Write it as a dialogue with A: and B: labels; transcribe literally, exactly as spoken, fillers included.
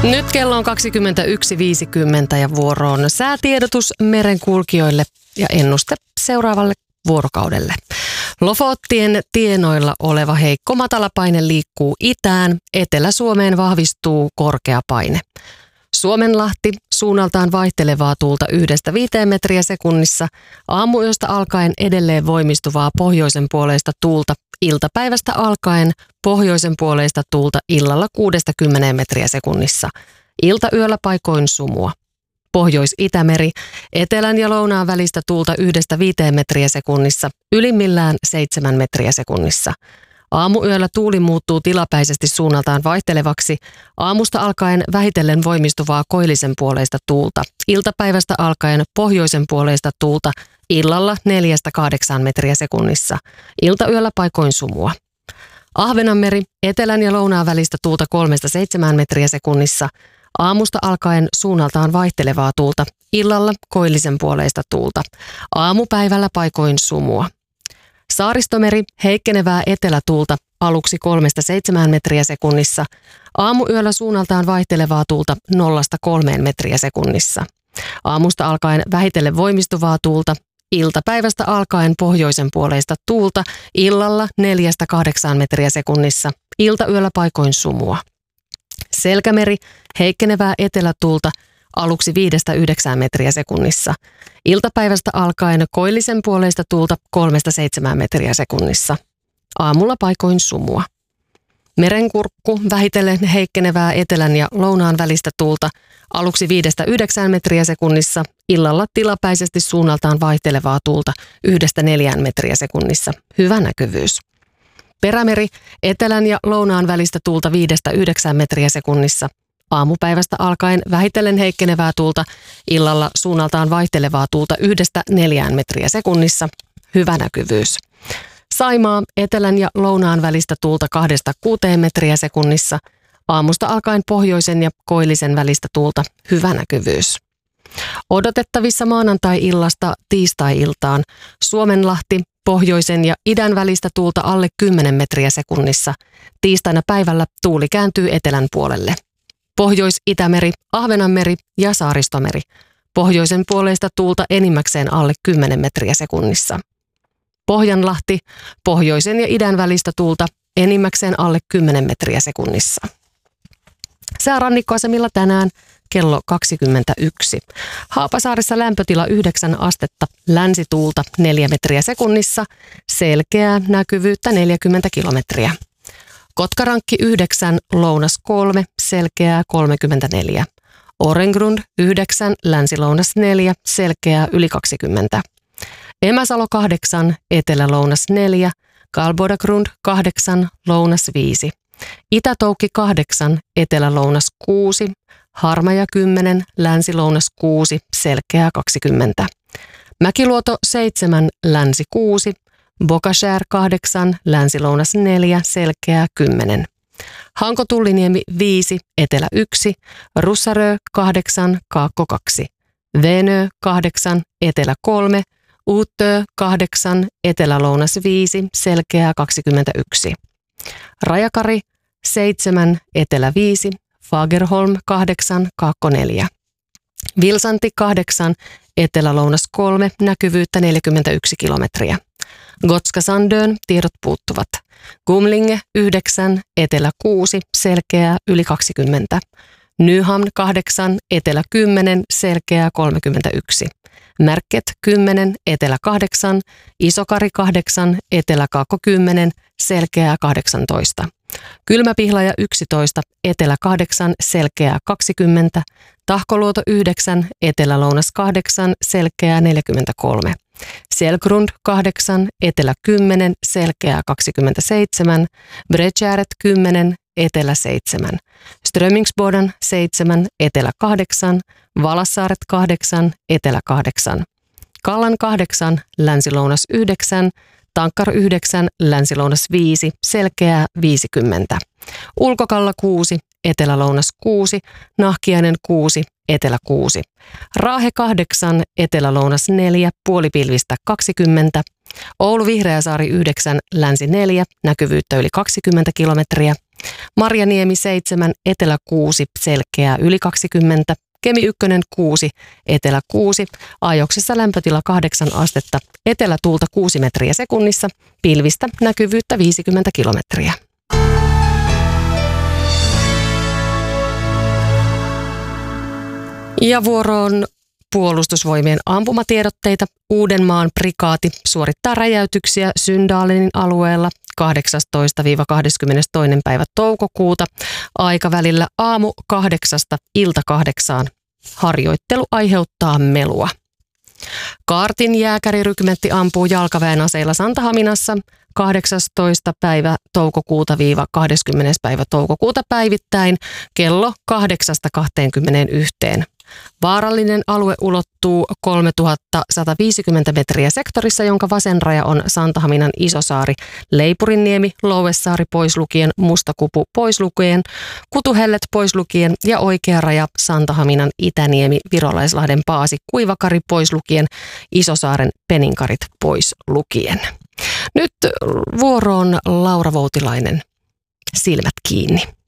A: Nyt kello on kaksikymmentäyksi viisikymmentä ja vuoroon säätiedotus merenkulkijoille ja ennuste seuraavalle vuorokaudelle. Lofottien tienoilla oleva heikko matalapaine liikkuu itään, Etelä-Suomeen vahvistuu korkea paine. Suomenlahti suunnaltaan vaihtelevaa tuulta yhdestä viiteen metriä sekunnissa, aamuyöstä alkaen edelleen voimistuvaa pohjoisen puoleista tuulta, iltapäivästä alkaen pohjoisen puoleista tuulta illalla kuudesta kymmeneen metriä sekunnissa, iltayöllä paikoin sumua. Pohjois-Itämeri, etelän ja lounaan välistä tuulta yhdestä viiteen metriä sekunnissa, ylimmillään seitsemän metriä sekunnissa. Aamuyöllä tuuli muuttuu tilapäisesti suunnaltaan vaihtelevaksi, aamusta alkaen vähitellen voimistuvaa koillisen puoleista tuulta, iltapäivästä alkaen pohjoisen puoleista tuulta, illalla neljästä kahdeksaan metriä sekunnissa, iltayöllä paikoin sumua. Ahvenanmeri, etelän ja lounaan välistä tuulta kolmesta seitsemään metriä sekunnissa, aamusta alkaen suunnaltaan vaihtelevaa tuulta, illalla koillisen puoleista tuulta, aamupäivällä paikoin sumua. Saaristomeri, heikkenevää etelätuulta, aluksi kolmesta seitsemään metriä sekunnissa, aamuyöllä suunnaltaan vaihtelevaa tuulta nollasta kolmeen metriä sekunnissa. Aamusta alkaen vähitellen voimistuvaa tuulta, iltapäivästä alkaen pohjoisen puoleista tuulta, illalla neljästä kahdeksaan metriä sekunnissa, iltayöllä paikoin sumua. Selkämeri, heikkenevää etelätuulta, aluksi viidestä yhdeksään metriä sekunnissa. Iltapäivästä alkaen koillisen puoleista tuulta kolmesta seitsemään metriä sekunnissa. Aamulla paikoin sumua. Merenkurkku, vähitellen heikkenevää etelän ja lounaan välistä tuulta, aluksi viidestä yhdeksään metriä sekunnissa, illalla tilapäisesti suunnaltaan vaihtelevaa tuulta yhdestä neljään metriä sekunnissa. Hyvä näkyvyys. Perämeri, etelän ja lounaan välistä tuulta viidestä yhdeksään metriä sekunnissa. Aamupäivästä alkaen vähitellen heikkenevää tuulta, illalla suunnaltaan vaihtelevaa tuulta yhdestä neljään metriä sekunnissa. Hyvä näkyvyys. Saimaa, etelän ja lounaan välistä tuulta kahdesta kuuteen metriä sekunnissa. Aamusta alkaen pohjoisen ja koillisen välistä tuulta. Hyvä näkyvyys. Odotettavissa maanantai-illasta tiistai-iltaan Suomenlahti, pohjoisen ja idän välistä tuulta alle kymmenen metriä sekunnissa. Tiistaina päivällä tuuli kääntyy etelän puolelle. Pohjois-Itämeri, Ahvenanmeri ja Saaristomeri. Pohjoisen puoleista tuulta enimmäkseen alle kymmenen metriä sekunnissa. Pohjanlahti, pohjoisen ja idän välistä tuulta enimmäkseen alle kymmenen metriä sekunnissa. Säärannikkoasemilla tänään kello kaksikymmentäyksi. Haapasaaressa lämpötila yhdeksän astetta, länsituulta neljä metriä sekunnissa, selkeää näkyvyyttä neljäkymmentä kilometriä. Kotkarankki yhdeksän, lounas kolme, selkeää kolmekymmentäneljä. Orengrund yhdeksän, länsi-lounas neljä, selkeää yli kaksikymmentä. Emäsalo kahdeksan, etelä-lounas neljä, Kalbodagrund kahdeksan, lounas viisi. Itätoukki kahdeksan, etelä-lounas kuusi, Harmaja kymmenen, länsi-lounas kuusi, selkeää kaksikymmentä. Mäkiluoto seitsemän, länsi kuusi, Bokashär kahdeksan, länsi-lounas neljä, selkeää kymmenen. Hanko-Tulliniemi viisi, etelä yksi, Russarö kahdeksan, kaakko kaksi. Venö kahdeksan, etelä kolme, Uutö kahdeksan, etelä-lounas viisi, selkeää kaksikymmentäyksi. Rajakari seitsemän, etelä viisi, Fagerholm kahdeksan, kaakko neljä. Vilsanti kahdeksan, etelä-lounas kolme, näkyvyyttä neljäkymmentäyksi kilometriä. Gotska Sandön tiedot puuttuvat. Gumlinge yhdeksän, etelä kuusi, selkeää yli kaksikymmentä. Nyhamn kahdeksan, etelä kymmenen, selkeää kolmekymmentäyksi. Märket kymmenen, etelä kahdeksan, Isokari kahdeksan, etelä kaakko kymmenen, selkeää kahdeksantoista. Kylmäpihlaja yksitoista, etelä kahdeksan, selkeää kaksikymmentä. Tahkoluoto yhdeksän, etelä-lounas kahdeksan, selkeää neljäkymmentäkolme. Selgrund kahdeksan, etelä kymmenen, selkeää kaksikymmentäseitsemän. Bredgäret kymmenen, etelä seitsemän. Strömingsboden seitsemän, etelä kahdeksan. Valassaaret kahdeksan, etelä kahdeksan. Kallan kahdeksan, länsi-lounas yhdeksän. Tankkar yhdeksän, länsi-lounas viisi, selkeää viisikymmentä. Ulkokalla kuusi, etelä-lounas kuusi, Nahkiainen kuusi, etelä kuusi. Raahe kahdeksan, etelä-lounas neljä, puolipilvistä kaksikymmentä. Oulu Vihreäsaari yhdeksän, länsi neljä, näkyvyyttä yli kaksikymmentä kilometriä. Marjaniemi seitsemän, Etelä kuusi, selkeää yli kaksikymmentä. Kemi ykkönen kuusi, Etelä kuusi, Ajoksessa lämpötila kahdeksan astetta, etelätuulta kuusi metriä sekunnissa, pilvistä näkyvyyttä viisikymmentä kilometriä. Ja vuoroon Puolustusvoimien ampumatiedotteita. Uudenmaan prikaati suorittaa räjäytyksiä Syndalenin alueella kahdeksastoista kahdeskymmenestoinen päivä toukokuuta aikavälillä aamu kahdeksasta ilta kahdeksaan. Harjoittelu aiheuttaa melua. Kaartin jääkärirykmentti ampuu jalkaväen aseilla Santahaminassa kahdeksastoista päivä toukokuuta viiva kahdeskymmenes päivä toukokuuta päivittäin kello kahdeksasta kahteenkymmeneenyhteen. Vaarallinen alue ulottuu kolmetuhatta sataviisikymmentä metriä sektorissa, jonka vasen raja on Santahaminan Isosaari, Leipurinniemi, Louesaari pois lukien, Mustakupu pois lukien, Kutuhellet pois lukien ja oikea raja Santahaminan Itäniemi, Virolaislahden Paasi, Kuivakari pois lukien, Isosaaren Peninkarit pois lukien. Nyt vuoroon Laura Voutilainen, Silmät kiinni.